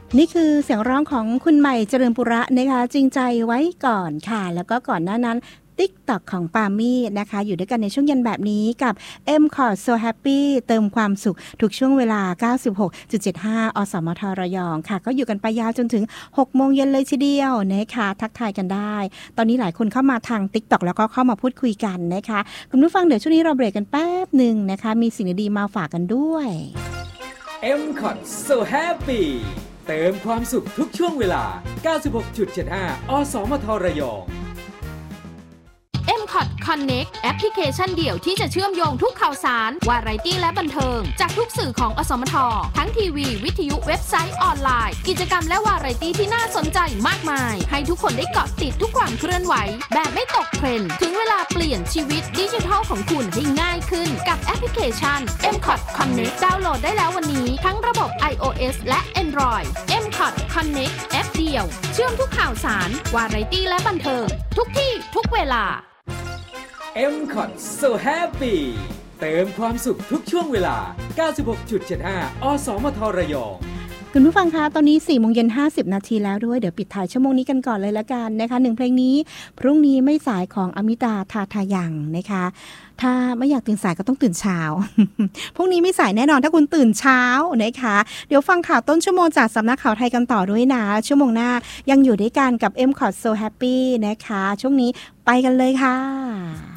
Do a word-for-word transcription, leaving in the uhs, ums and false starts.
นี่คือเสียงร้องของคุณใหม่เจริญปุระนะคะจริงใจไว้ก่อนค่ะแล้วก็ก่อนหน้านั้น TikTok ของปามี่นะคะอยู่ด้วยกันในช่วงเย็นแบบนี้กับ M Cord So Happy เติมความสุขทุกช่วงเวลา เก้าสิบหกจุดเจ็ดห้า อสมทระยองค่ะก็อยู่กันไปยาวจนถึง หกโมงเย็นเลยทีเดียวนะคะทักทายกันได้ตอนนี้หลายคนเข้ามาทาง TikTok แล้วก็เข้ามาพูดคุยกันนะคะคุณผู้ฟังเดี๋ยวช่วงนี้เราเบรกกันแป๊บหนึ่งนะคะมีสิ่งดีๆมาฝากกันด้วย M Cord So Happy เติมความสุขทุกช่วงเวลา เก้าสิบหกจุดเจ็ดห้า อสมทระยอง M Cord Connect แอปพลิเคชันเดี่ยวที่จะเชื่อมโยงทุกข่าวสารวาไรตี้และบันเทิงจากทุกสื่อของอสมททั้งทีวีวิทยุเว็บไซต์ออนไลน์กิจกรรมและวาไรตี้ที่น่าสนใจมากมายให้ทุกคนได้เกาะติดทุกความเคลื่อนไหวแบบไม่ตกเทรนด์ถึงเวลาเปลี่ยนชีวิตดิจิทัลของคุณให้ง่ายขึ้นกับแอปพลิเคชัน M Cord Connect ดาวน์โหลดได้แล้ววันนี้ทั้งระบบ iOS และ Android M Cord Connect แอปเดียวเชื่อมทุกข่าวสารวาไรตี้และบันเทิงทุกที่ทุกเวลา M Cord So Happy เติมความสุขทุกช่วงเวลา เก้าสิบหกจุดเจ็ดห้า อสมทระยองคุณผู้ฟังคะตอนนี้ สี่โมงเย็นห้าสิบนาทีแล้วด้วยเดี๋ยวปิดท้ายชั่วโมงนี้กันก่อนเลยละกันนะคะหนึ่งเพลงนี้พรุ่งนี้ไม่สายของอมิตาทาทายังนะคะถ้าไม่อยากตื่นสายก็ต้องตื่นเช้า พรุ่งนี้ไม่สายแน่นอนถ้าคุณตื่นเช้านะคะเดี๋ยวฟังข่าวต้นชั่วโมงจากสำนักข่าวไทยกันต่อด้วยนะชั่วโมงหน้ายังอยู่ด้วยกันกับ M Cord So Happy นะคะช่วงนี้ไปกันเลยค่ะ